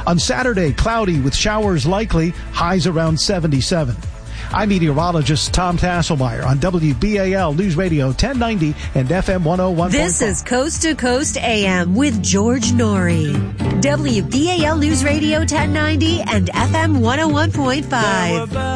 On Saturday, cloudy with showers likely, highs around 77. I'm meteorologist Tom Tasselmeyer on WBAL News Radio 1090 and FM 101.5. This is Coast to Coast AM with George Norrie. WBAL News Radio 1090 and FM 101.5.